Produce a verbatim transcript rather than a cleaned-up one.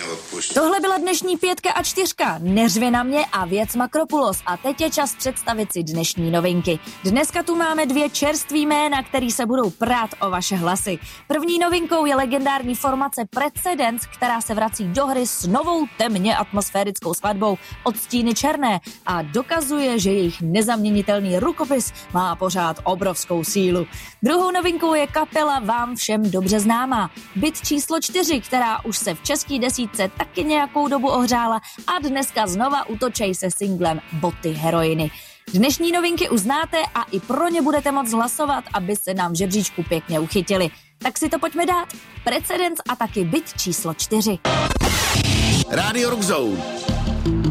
odpušť. Tohle byla dnešní pětka a čtyřka. Neřvi na mě a věc Makropulos. A teď je čas představit si dnešní novinky. Dneska tu máme dvě čerství jména, který se budou prát o vaše hlasy. První novinkou je legendární formace Precedens, která se vrací do hry s novou temně atmosférickou skladbou Od stíny černé a dokazuje, že jejich nezaměnitelný rukopis má pořád obrovskou sílu. Druhou novinkou je kapela vám všem dobře známá. Byt číslo čtyři, která už se v české desítce taky nějakou dobu ohřála a dneska znova útočej se singlem Boty heroiny. Dnešní novinky uznáte a i pro ně budete moct hlasovat, aby se nám v žebříčku pěkně uchytili. Tak si to pojďme dát. Precedens a taky Byt číslo čtyři. Rádio Rock Zone.